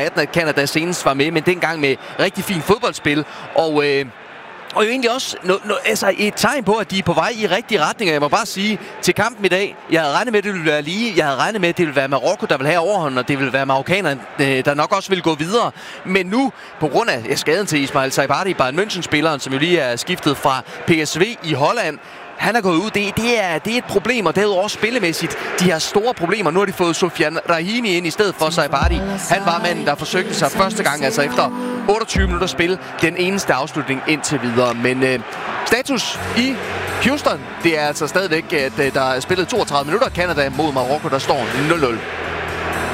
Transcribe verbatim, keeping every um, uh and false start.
atten, at Canada senest var med, men dengang med rigtig fint fodboldspil. Og... Øh, Og jo egentlig også no, no, altså et tegn på, at de er på vej i rigtig retning. Jeg må bare sige, til kampen i dag, jeg havde regnet med, at det ville være lige. Jeg havde regnet med, at det ville være Marokko, der ville have overhånden, og det ville være marokkanerne, der nok også ville gå videre. Men nu, på grund af skaden til Ismail Saibari, Bayern München-spilleren, som jo lige er skiftet fra P S V i Holland, han er gået ud. Det, det, er, det er et problem, og derudover spillemæssigt. De har store problemer. Nu har de fået Sofiane Rahimi ind i stedet for Saibari. Han var manden, der forsøgte sig første gang, altså efter otteogtyve minutter spil. Den eneste afslutning indtil videre. Men øh, status i Houston, det er altså stadigvæk, at øh, der er spillet toogtredive minutter. Canada mod Marokko, der står nul nul.